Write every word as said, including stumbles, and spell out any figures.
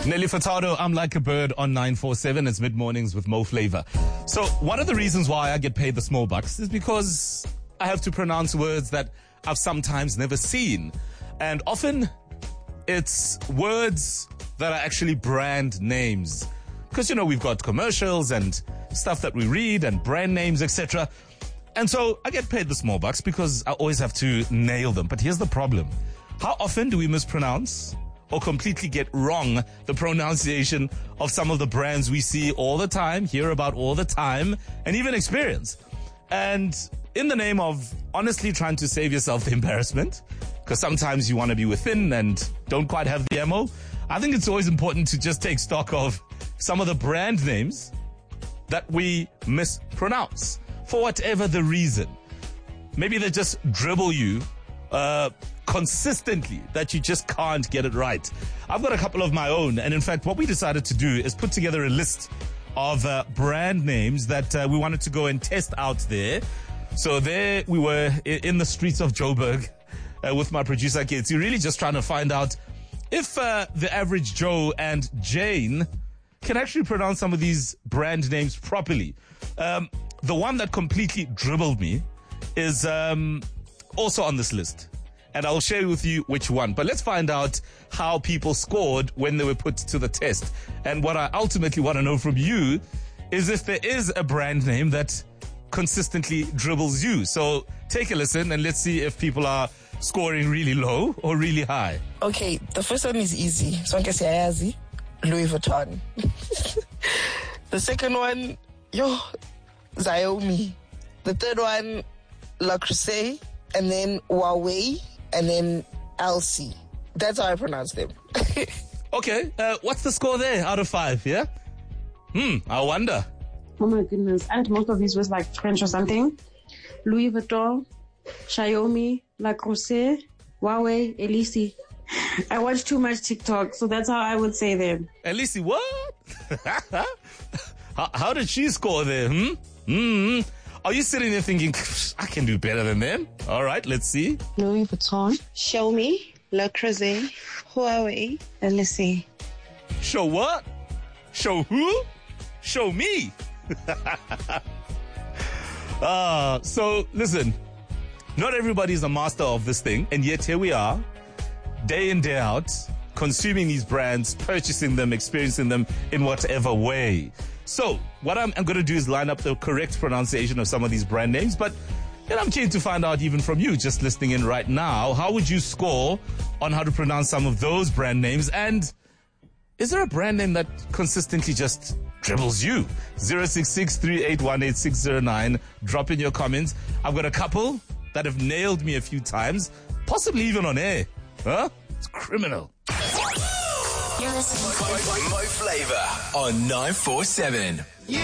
Nelly Furtado, I'm Like a Bird on nine four seven. It's mid-mornings with Mo Flavor. So one of the reasons why I get paid the small bucks is because I have to pronounce words that I've sometimes never seen. And often it's words that are actually brand names. Because, you know, we've got commercials and stuff that we read and brand names, et cetera. And so I get paid the small bucks because I always have to nail them. But here's the problem. How often do we mispronounce or completely get wrong the pronunciation of some of the brands we see all the time, hear about all the time, and even experience? And in the name of honestly trying to save yourself the embarrassment, because sometimes you want to be within and don't quite have the M O, I think it's always important to just take stock of some of the brand names that we mispronounce for whatever the reason. Maybe they just dribble you uh, consistently that you just can't get it right. I've got a couple of my own, and in fact what we decided to do is put together a list of uh, brand names that uh, we wanted to go and test out there. So there we were in the streets of Joburg uh, with my producer kids. You're really just trying to find out if uh, the average Joe and Jane can actually pronounce some of these brand names properly. Um, the one that completely dribbled me is um, also on this list. And I'll share with you which one. But let's find out how people scored when they were put to the test. And what I ultimately want to know from you is if there is a brand name that consistently dribbles you. So take a listen and let's see if people are scoring really low or really high. Okay, the first one is easy. Sonke siyayazi, Louis Vuitton. The second one, yo, Xiaomi. The third one, La Crusade, and then Huawei, and then L C. That's how I pronounce them. Okay, uh, what's the score there out of five, yeah? Hmm, I wonder. Oh my goodness. And most of these was like French or something. Louis Vuitton, Xiaomi, La Crusade, Huawei, Elisi. I watch too much TikTok, so that's how I would say them. Elisi, what? how, how did she score there, hmm? Hmm. Are you sitting there thinking, I can do better than them? All right, let's see. Louis Vuitton, Xiaomi, La Creuset, Huawei, Elisi. Show what? Show who? Show me. uh, so, listen, not everybody's a master of this thing, and yet here we are, day in, day out, consuming these brands, purchasing them, experiencing them in whatever way. So, what I'm, I'm going to do is line up the correct pronunciation of some of these brand names, but you know, I'm keen to find out even from you, just listening in right now, how would you score on how to pronounce some of those brand names? And is there a brand name that consistently just dribbles you? zero six six, three eight one, eight six zero nine. Drop in your comments. I've got a couple that have nailed me a few times, possibly even on air. Huh? It's criminal. You're listening to Mo Flavor on nine four seven.